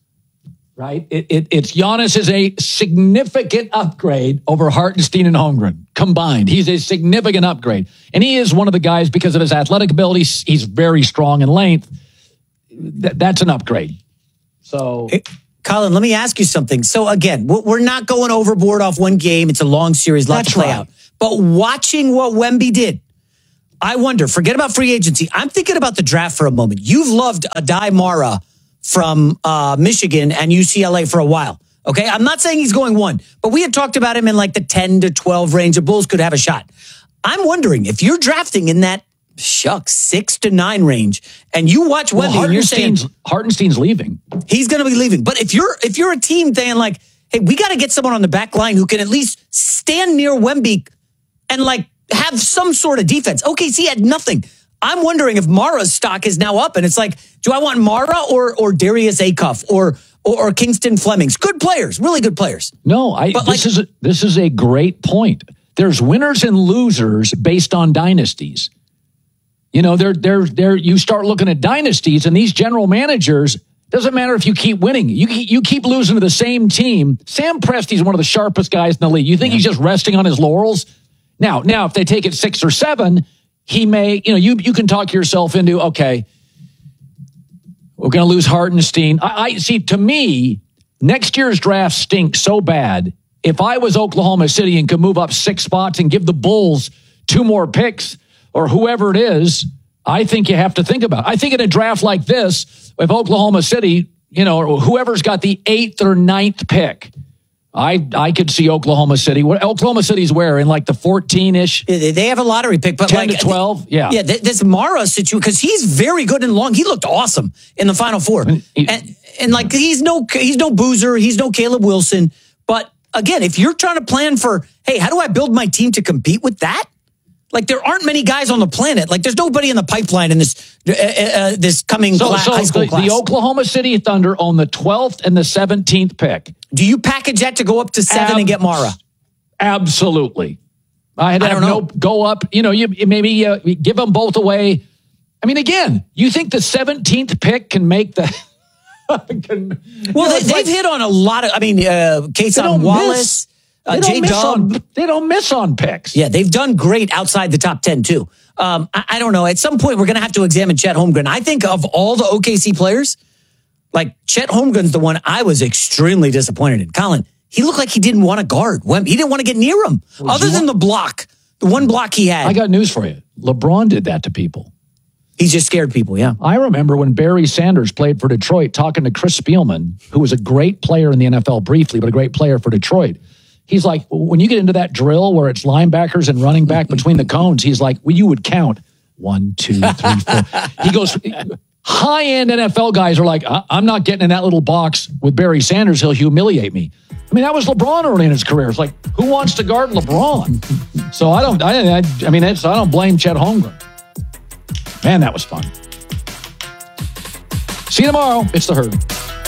Right? It, it, it's Giannis is a significant upgrade over Hartenstein and Holmgren combined. He's a significant upgrade. And he is one of the guys, because of his athletic ability, he's very strong in length. Th- that's an upgrade. So, hey, Colin, let me ask you something. So again, we're not going overboard off one game. It's a long series, lots to play out. But watching what Wemby did, I wonder, forget about free agency. I'm thinking about the draft for a moment. You've loved Adai Mara from uh, Michigan and U C L A for a while. Okay, I'm not saying he's going one, but we had talked about him in like the ten to twelve range. The Bulls could have a shot. I'm wondering if you're drafting in that, shucks, six to nine range, and you watch Wemby, well, and you're saying Hartenstein's leaving. He's going to be leaving. But if you're if you're a team saying like, hey, we got to get someone on the back line who can at least stand near Wemby and like have some sort of defense. O K C had nothing. I'm wondering if Mara's stock is now up, and it's like, do I want Mara or or Darius Acuff or or, or Kingston Flemings? Good players, really good players. No, I. But this like, is a, this is a great point. There's winners and losers based on dynasties. You know, they're they're they're. You start looking at dynasties, and these general managers. Doesn't matter if you keep winning. You you keep losing to the same team. Sam Presti's one of the sharpest guys in the league. You think yeah. he's just resting on his laurels? Now, now, if they take it six or seven, he may, you know, you you can talk yourself into, okay, we're going to lose Hartenstein. I, I see, to me, next year's draft stinks so bad. If I was Oklahoma City and could move up six spots and give the Bulls two more picks or whoever it is, I think you have to think about it. I think in a draft like this, if Oklahoma City, you know, or whoever's got the eighth or ninth pick, I I could see Oklahoma City. What Oklahoma City's where? In like the fourteen-ish? They have a lottery pick, but ten like to twelve? Yeah. Yeah, this Mara situation, because he's very good and long. He looked awesome in the Final Four. And, and, and like, he's no he's no Boozer. He's no Caleb Wilson. But again, if you're trying to plan for, hey, how do I build my team to compete with that? Like, there aren't many guys on the planet. Like, there's nobody in the pipeline in this uh, uh, this coming so, class, so high school the, class. The Oklahoma City Thunder own the twelfth and the seventeenth pick. Do you package that to go up to seven Ab- and get Mara? Absolutely. I'd I have don't know. no go up. You know, you maybe uh, give them both away. I mean, again, you think the seventeenth pick can make the? can, well, you know, they, they've like, hit on a lot of. I mean, uh, Kason Wallace. They, uh, don't J miss Dub. on, they don't miss on picks. Yeah, they've done great outside the top ten, too. Um, I, I don't know. At some point, we're going to have to examine Chet Holmgren. I think of all the O K C players, like Chet Holmgren's the one I was extremely disappointed in. Colin, he looked like he didn't want to guard. He didn't want to get near him, well, other than want- the block, the one block he had. I got news for you. LeBron did that to people. He's just scared people, yeah. I remember when Barry Sanders played for Detroit, talking to Chris Spielman, who was a great player in the N F L briefly, but a great player for Detroit. He's like, when you get into that drill where it's linebackers and running back between the cones, he's like, well, you would count one, two, three, four. He goes, high-end N F L guys are like, I'm not getting in that little box with Barry Sanders. He'll humiliate me. I mean, that was LeBron early in his career. It's like, who wants to guard LeBron? So I don't, I, I, I mean, it's, I don't blame Chet Holmgren. Man, that was fun. See you tomorrow. It's The Herd.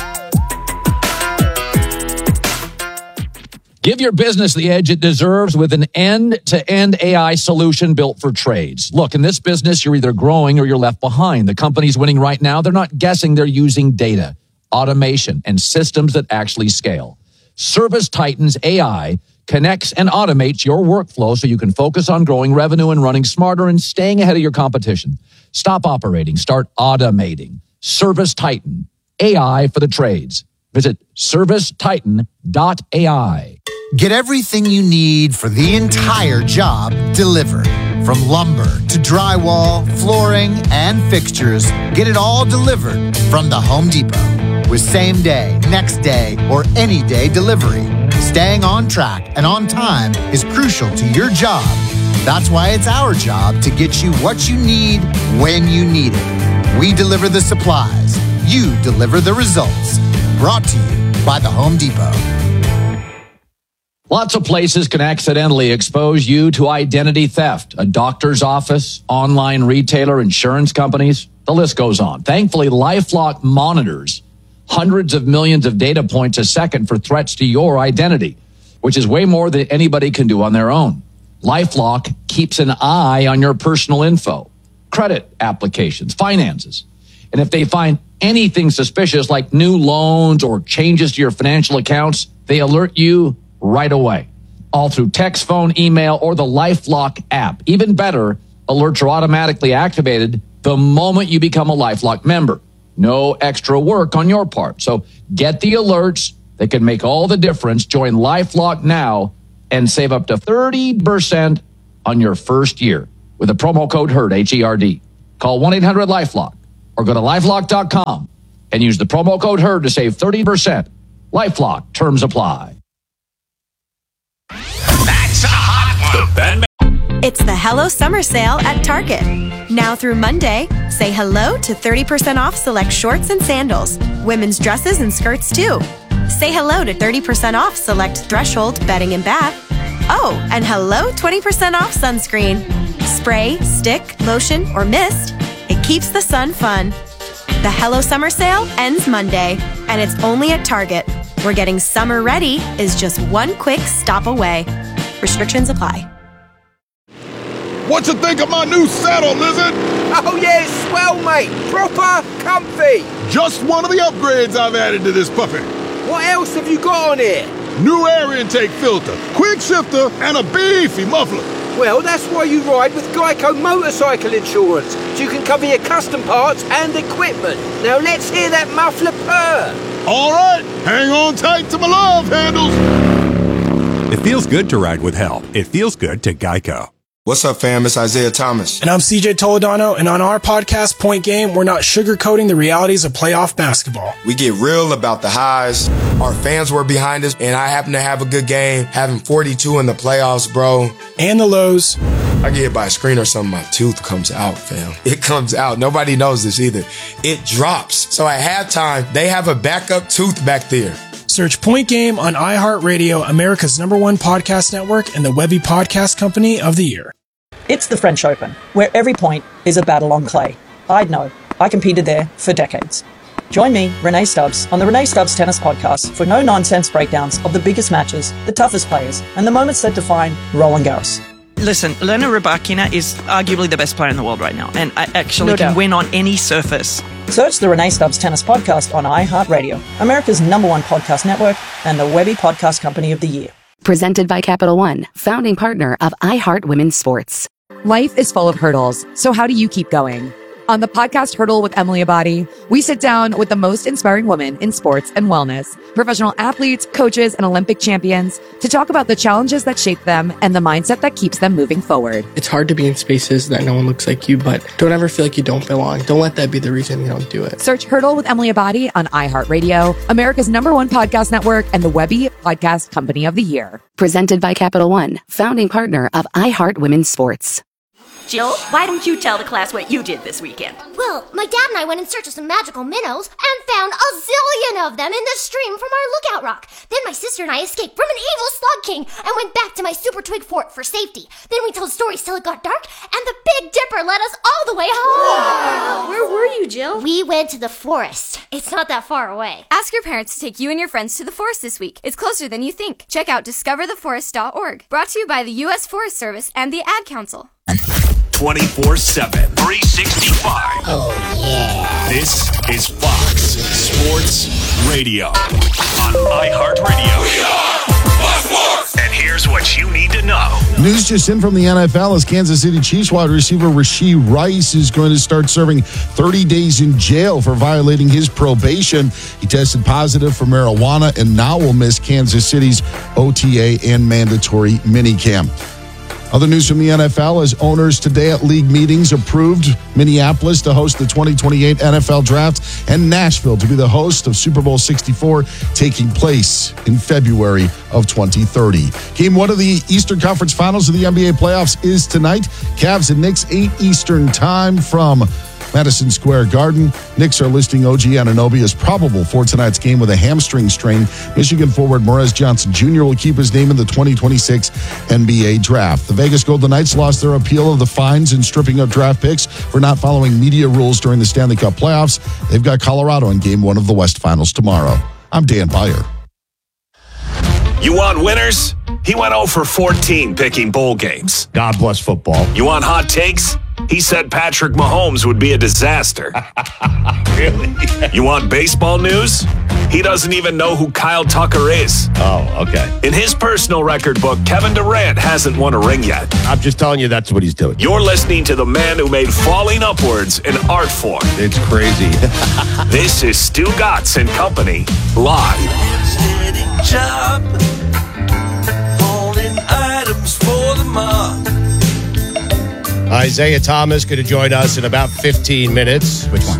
Give your business the edge it deserves with an end-to-end A I solution built for trades. Look, in this business, you're either growing or you're left behind. The companies winning right now, they're not guessing, they're using data, automation, and systems that actually scale. ServiceTitan's A I connects and automates your workflow so you can focus on growing revenue and running smarter and staying ahead of your competition. Stop operating, start automating. ServiceTitan, A I for the trades. Visit service titan dot A I. Get everything you need for the entire job delivered. From lumber to drywall, flooring, and fixtures, get it all delivered from the Home Depot. With same day, next day, or any day delivery, staying on track and on time is crucial to your job. That's why it's our job to get you what you need when you need it. We deliver the supplies. You deliver the results. Brought to you by the Home Depot. Lots of places can accidentally expose you to identity theft. A doctor's office, online retailer, insurance companies. The list goes on. Thankfully, LifeLock monitors hundreds of millions of data points a second for threats to your identity, which is way more than anybody can do on their own. LifeLock keeps an eye on your personal info, credit applications, finances. And if they find anything suspicious like new loans or changes to your financial accounts, they alert you right away. All through text, phone, email, or the LifeLock app. Even better, alerts are automatically activated the moment you become a LifeLock member. No extra work on your part. So get the alerts that can make all the difference. Join LifeLock now and save up to thirty percent on your first year with the promo code HERD, H E R D. Call one eight hundred LifeLock or go to LifeLock dot com and use the promo code HERD to save thirty percent. LifeLock, terms apply. That's a hot one. The Ben It's the Hello Summer Sale at Target. Now through Monday, say hello to thirty percent off select shorts and sandals, women's dresses and skirts too. Say hello to thirty percent off select Threshold bedding and bath. Oh, and hello twenty percent off sunscreen. Spray, stick, lotion, or mist. It keeps the sun fun. The Hello Summer Sale ends Monday, and it's only at Target, where getting summer ready is just one quick stop away. Restrictions apply. What you think of my new saddle, Lizard? Oh yeah, it's swell, mate. Proper comfy. Just one of the upgrades I've added to this puppy. What else have you got on here? New air intake filter, quick shifter, and a beefy muffler. Well, that's why you ride with Geico Motorcycle Insurance, so you can cover your custom parts and equipment. Now let's hear that muffler purr. All right, hang on tight to my love handles. It feels good to ride with help. It feels good to Geico. What's up, fam? It's Isaiah Thomas. And I'm C J Toledano, and on our podcast, Point Game, we're not sugarcoating the realities of playoff basketball. We get real about the highs. Our fans were behind us, and I happen to have a good game, having forty-two in the playoffs, bro. And the lows. I get hit by a screen or something, my tooth comes out, fam. It comes out. Nobody knows this either. It drops. So at halftime, they have a backup tooth back there. Search Point Game on iHeartRadio, America's number one podcast network, and the Webby Podcast Company of the Year. It's the French Open, where every point is a battle on clay. I'd know. I competed there for decades. Join me, Renee Stubbs, on the Renee Stubbs Tennis Podcast for no-nonsense breakdowns of the biggest matches, the toughest players, and the moments that define Roland Garros. Listen, Elena Rybakina is arguably the best player in the world right now, and I actually No can doubt. win on any surface. Search the Renee Stubbs Tennis Podcast on iHeartRadio, America's number one podcast network, and the Webby Podcast Company of the Year. Presented by Capital One, founding partner of iHeart Women's Sports. Life is full of hurdles, so how do you keep going? On the podcast Hurdle with Emily Abadi, we sit down with the most inspiring women in sports and wellness, professional athletes, coaches, and Olympic champions to talk about the challenges that shape them and the mindset that keeps them moving forward. It's hard to be in spaces that no one looks like you, but don't ever feel like you don't belong. Don't let that be the reason you don't do it. Search Hurdle with Emily Abadi on iHeartRadio, America's number one podcast network, and the Webby Podcast Company of the Year. Presented by Capital One, founding partner of iHeart Women's Sports. Jill, why don't you tell the class what you did this weekend? Well, my dad and I went in search of some magical minnows and found a zillion of them in the stream from our lookout rock. Then my sister and I escaped from an evil slug king and went back to my super twig fort for safety. Then we told stories till it got dark, and the Big Dipper led us all the way home. Wow. Where were you, Jill? We went to the forest. It's not that far away. Ask your parents to take you and your friends to the forest this week. It's closer than you think. Check out discover the forest dot org. Brought to you by the U S Forest Service and the Ad Council. twenty-four seven, three sixty-five. Oh, yeah. This is Fox Sports Radio on iHeartRadio. We are Fox Sports. And here's what you need to know. News just in from the N F L as Kansas City Chiefs wide receiver Rashee Rice is going to start serving thirty days in jail for violating his probation. He tested positive for marijuana and now will miss Kansas City's O T A and mandatory minicamp. Other news from the N F L as owners today at league meetings approved Minneapolis to host the twenty twenty-eight N F L Draft and Nashville to be the host of Super Bowl sixty-four, taking place in February of twenty thirty. Game one of the Eastern Conference Finals of the N B A playoffs is tonight. Cavs and Knicks, eight Eastern time from Madison Square Garden. Knicks are listing O G Anunoby as probable for tonight's game with a hamstring strain. Michigan forward Morez Johnson Junior will keep his name in the twenty twenty-six N B A draft. The Vegas Golden Knights lost their appeal of the fines and stripping of draft picks for not following media rules during the Stanley Cup playoffs. They've got Colorado in game one of the West Finals tomorrow. I'm Dan Beyer. You want winners? He went oh for fourteen picking bowl games. God bless football. You want hot takes? He said Patrick Mahomes would be a disaster. Really? You want baseball news? He doesn't even know who Kyle Tucker is. Oh, okay. In his personal record book, Kevin Durant hasn't won a ring yet. I'm just telling you that's what he's doing. You're listening to the man who made falling upwards an art form. It's crazy. This is Stu Gatz and Company, live. Job, holding items for the mob. Isaiah Thomas going to join us in about fifteen minutes, which